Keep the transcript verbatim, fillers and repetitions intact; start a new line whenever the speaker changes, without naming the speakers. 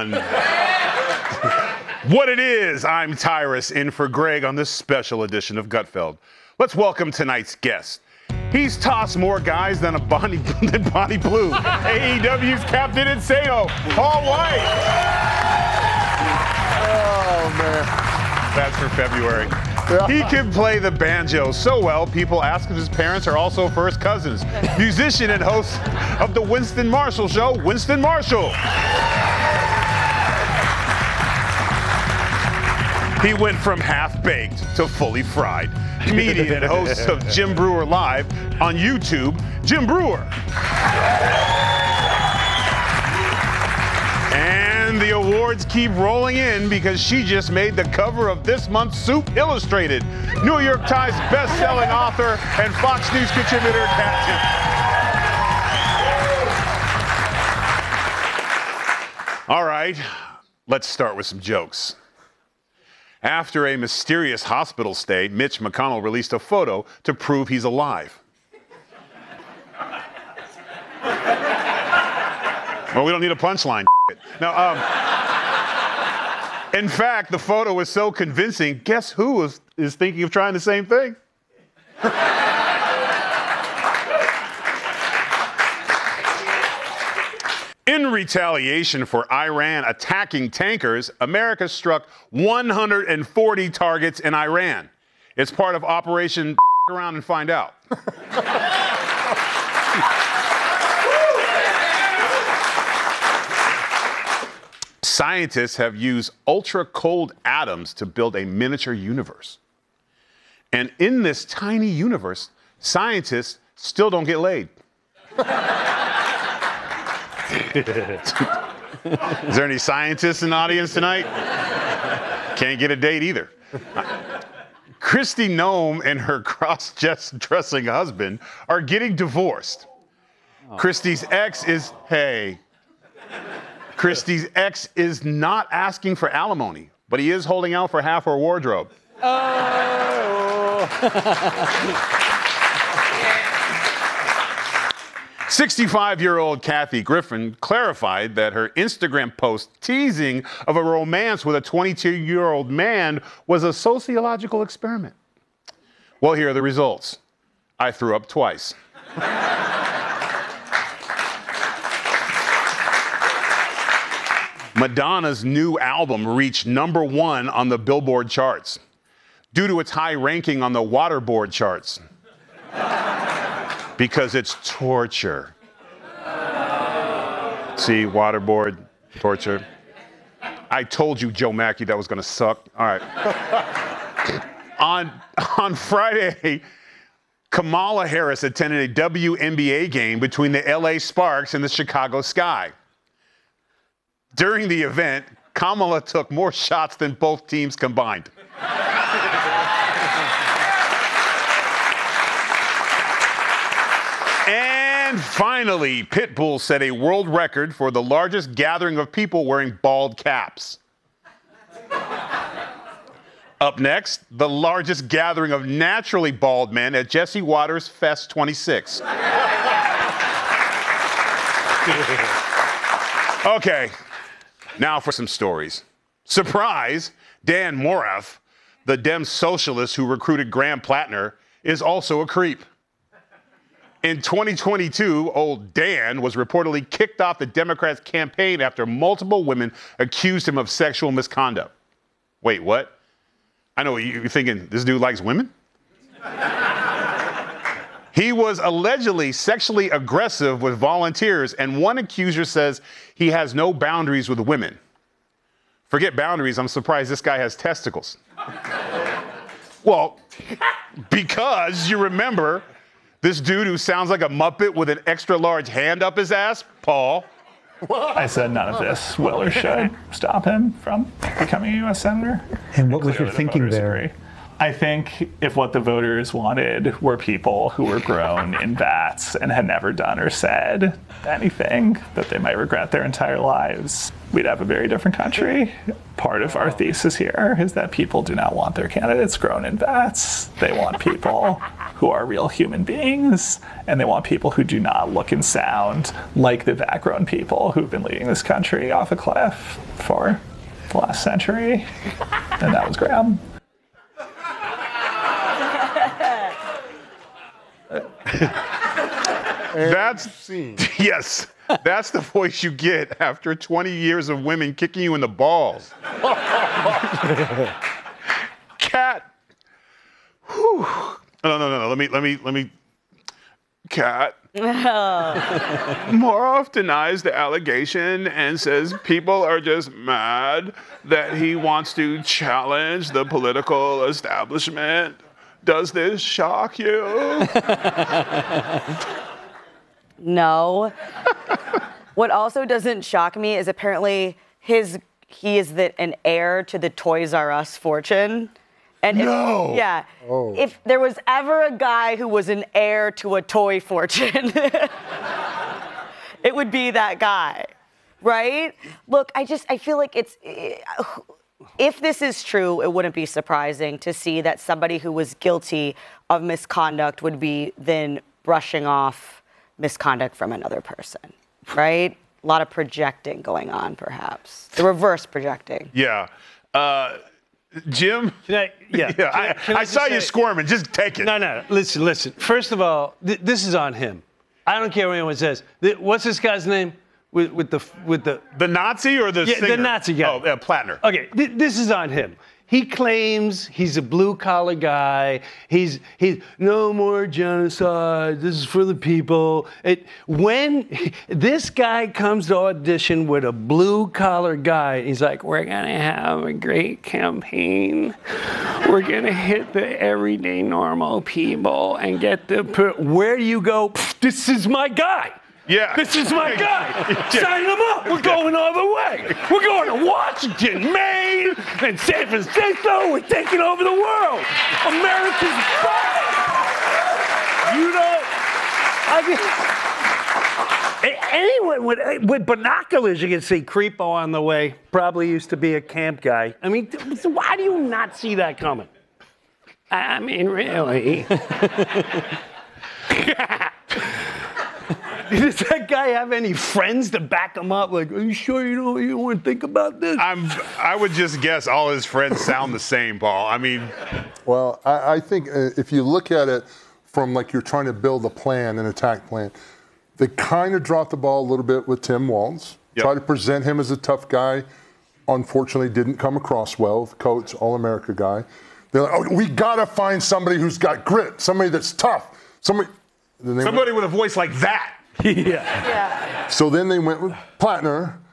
everyone. What it is, I'm Tyrus, in for Greg on this special edition of Gutfeld. Let's welcome tonight's guest. He's tossed more guys than a Bonnie, than Bonnie Blue. A E W's Captain Insano, Paul White.
Oh, man.
That's for February. He can play the banjo so well, people ask if his parents are also first cousins. Musician and host of the Winston Marshall Show, Winston Marshall. He went from half-baked to fully fried. Comedian and host of Jim Breuer Live on YouTube, Jim Breuer. And the awards keep rolling in because she just made the cover of this month's Soup Illustrated. New York Times best-selling author and Fox News contributor, Kat Timpson. All right, let's start with some jokes. After a mysterious hospital stay, Mitch McConnell released a photo to prove he's alive. Well, we don't need a punchline. Now, um, in fact, the photo was so convincing, guess who is, is thinking of trying the same thing? In retaliation for Iran attacking tankers, America struck one hundred forty targets in Iran. It's part of Operation Around and Find Out. Scientists have used ultra-cold atoms to build a miniature universe. And in this tiny universe, scientists still don't get laid. Is there any scientists in the audience tonight? Can't get a date either. Kristi Noem and her cross-dressing husband are getting divorced. Oh. Kristi's ex is, hey, Kristi's ex is not asking for alimony, but he is holding out for half her wardrobe. Oh. sixty-five-year-old Kathy Griffin clarified that her Instagram post teasing of a romance with a twenty-two-year-old man was a sociological experiment. Well, here are the results. I threw up twice. Madonna's new album reached number one on the Billboard charts due to its high ranking on the Waterboard charts. Because it's torture. See, waterboard, torture. I told you, Joe Mackey, that was gonna suck. All right. on, on Friday, Kamala Harris attended a W N B A game between the L A Sparks and the Chicago Sky. During the event, Kamala took more shots than both teams combined. And finally, Pitbull set a world record for the largest gathering of people wearing bald caps. Up next, the largest gathering of naturally bald men at Jesse Waters Fest twenty-six. Okay, now for some stories. Surprise, Dan Morath, the Dem socialist who recruited Graham Plattner, is also a creep. In twenty twenty-two, old Dan was reportedly kicked off the Democrats' campaign after multiple women accused him of sexual misconduct. Wait, what? I know you're thinking, this dude likes women? He was allegedly sexually aggressive with volunteers, and one accuser says he has no boundaries with women. Forget boundaries, I'm surprised this guy has testicles. Well, because you remember this dude who sounds like a Muppet with an extra large hand up his ass, Paul.
I said none of this will or should stop him from becoming a U S senator.
And what was your thinking there?
Agree. I think if what the voters wanted were people who were grown in vats and had never done or said anything that they might regret their entire lives, we'd have a very different country. Part of our thesis here is that people do not want their candidates grown in vats. They want people who are real human beings, and they want people who do not look and sound like the background people who've been leading this country off a cliff for the last century. And that was Graham.
That's yes. That's the voice you get after twenty years of women kicking you in the balls. Cat. Whew. No, no, no, no. Let me, let me, let me. Cat. More often denies the allegation and says people are just mad that he wants to challenge the political establishment. Does this shock you?
No. What also doesn't shock me is apparently his he is the, an heir to the Toys R Us fortune. And
no.
If, yeah.
Oh.
If there was ever a guy who was an heir to a toy fortune, it would be that guy, right? Look, I just I feel like it's if this is true, it wouldn't be surprising to see that somebody who was guilty of misconduct would be then brushing off misconduct from another person, right? A lot of projecting going on, perhaps. The reverse projecting.
Yeah. Uh, Jim?
Can I, yeah.
yeah
can I, can
I,
I
I saw
say,
you squirming. Just take it.
No, no. Listen, listen. First of all, th- this is on him. I don't care what anyone says. Th- what's this guy's name? With, with the with the
The Nazi or the
yeah,
singer?
the Nazi guy.
Oh, yeah, Plattner.
Okay, th- this is on him. He claims he's a blue-collar guy. He's he's no more genocide. This is for the people. It, when this guy comes to audition with a blue-collar guy, he's like, "We're gonna have a great campaign. We're gonna hit the everyday normal people and get the per-" where do you go? This is my guy.
Yeah.
This is my guy. Sign him up. We're going all the way. We're going to Washington, Maine, and San Francisco. We're taking over the world. America's back. You know, I mean, anyone with, with binoculars, you can see Creepo on the way. Probably used to be a camp guy. I mean, why do you not see that coming? I mean, really. Does that guy have any friends to back him up? Like, are you sure you don't, you don't want to think about this?
I'm, I would just guess all his friends sound the same, Paul. I mean.
Well, I, I think uh, if you look at it from like you're trying to build a plan, an attack plan, they kind of dropped the ball a little bit with Tim Walz.
Yep.
Try to present him as a tough guy. Unfortunately, didn't come across well. The coach, All-America guy. They're like, oh, we got to find somebody who's got grit, somebody that's tough, somebody.
Somebody with a voice like that.
yeah.
Yeah.
So then they went with Plattner,